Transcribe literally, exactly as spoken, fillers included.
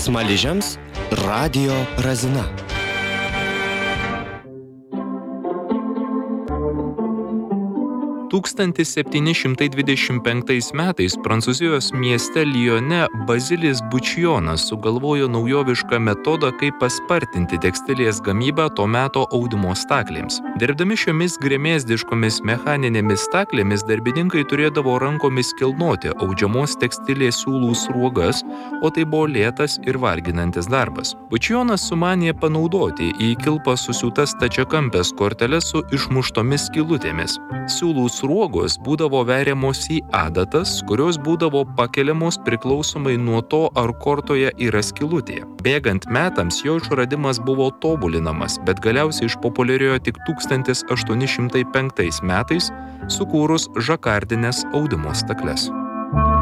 Smaližiams radijo razina. tūkstantis septyni šimtai dvidešimt penktais metais Prancūzijos mieste Lyone Bazilis Bučijonas sugalvojo naujovišką metodą, kaip paspartinti tekstilės gamybą to meto audimo staklėms. Dirbdami šiomis gremėzdiškomis mechaninėmis staklėmis darbininkai turėdavo rankomis kilnoti audžiamos tekstilės siūlų sruogas, o tai buvo lėtas ir varginantis darbas. Bučijonas sumanė panaudoti į kilpą susiūtas stačiakampės korteles su išmuštomis skylutėmis. Siūlų sruogos būdavo veriamos į adatas, kurios būdavo pakeliamos priklausomai nuo to, ar kortoje yra skylutė. Bėgant metams jo išradimas buvo tobulinamas, bet galiausiai išpopuliarėjo tik tūkstantis aštuoni šimtai penktais metais, sukūrus žakardines audimo stakles.